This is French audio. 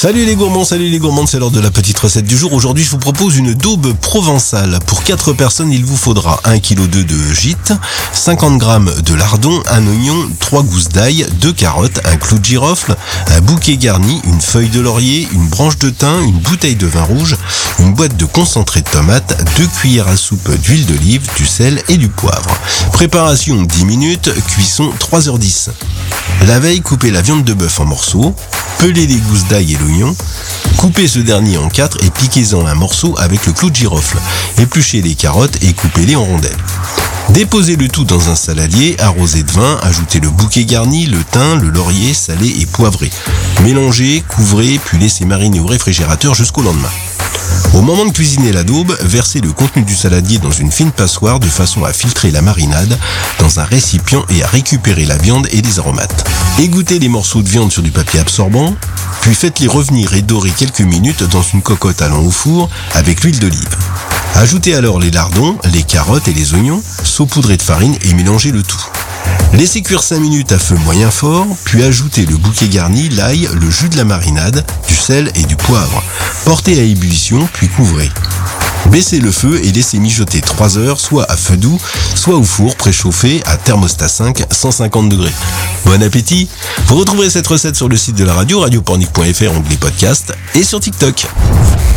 Salut les gourmands, c'est l'heure de la petite recette du jour. Aujourd'hui, je vous propose une daube provençale. Pour 4 personnes, il vous faudra 1,2 kg de gîte, 50 g de lardon, un oignon, 3 gousses d'ail, 2 carottes, un clou de girofle, un bouquet garni, une feuille de laurier, une branche de thym, une bouteille de vin rouge, une boîte de concentré de tomate, 2 cuillères à soupe d'huile d'olive, du sel et du poivre. Préparation 10 minutes, cuisson 3h10. La veille, coupez la viande de bœuf en morceaux, pelez les gousses d'ail et l'oignon, coupez ce dernier en 4 et piquez-en un morceau avec le clou de girofle. Épluchez les carottes et coupez-les en rondelles. Déposez le tout dans un saladier, arrosez de vin, ajoutez le bouquet garni, le thym, le laurier salé et poivré. Mélangez, couvrez, puis laissez mariner au réfrigérateur jusqu'au lendemain. Au moment de cuisiner la daube, versez le contenu du saladier dans une fine passoire de façon à filtrer la marinade dans un récipient et à récupérer la viande et les aromates. Égouttez les morceaux de viande sur du papier absorbant, puis faites-les revenir et dorer quelques minutes dans une cocotte allant au four avec l'huile d'olive. Ajoutez alors les lardons, les carottes et les oignons, saupoudrez de farine et mélangez le tout. Laissez cuire 5 minutes à feu moyen fort, puis ajoutez le bouquet garni, l'ail, le jus de la marinade, du sel et du poivre. Portez à ébullition, puis couvrez. Baissez le feu et laissez mijoter 3 heures, soit à feu doux, soit au four préchauffé à thermostat 5, 150 degrés. Bon appétit! Vous retrouverez cette recette sur le site de la radio, radiopornic.fr, onglet podcast, et sur TikTok.